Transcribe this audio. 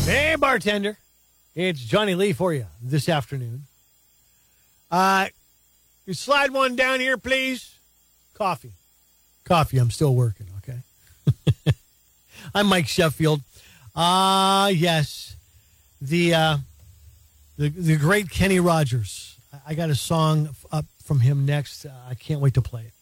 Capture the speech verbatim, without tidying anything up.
Hey, bartender. It's Johnny Lee for you this afternoon. Uh, you slide one down here, please. Coffee. Coffee. I'm still working, okay? I'm Mike Sheffield. Ah, uh, yes. The, uh, the the great Kenny Rogers. I got a song up from him next. Uh, I can't wait to play it.